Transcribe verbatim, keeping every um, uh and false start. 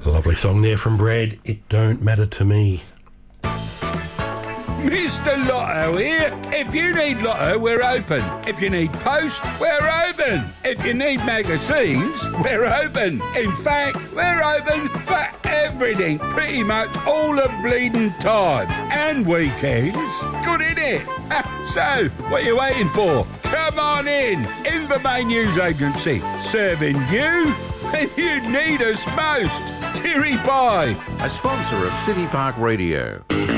Lovely song there from Brad. It don't matter to me. Mister Lotto here. If you need Lotto, we're open. If you need post, we're open. If you need magazines, we're open. In fact, we're open for everything, pretty much all the bleeding time. And weekends. Good, innit? So, what are you waiting for? Come on in. Invermain News Agency. Serving you when you need us most. Cheery bye. A sponsor of City Park Radio.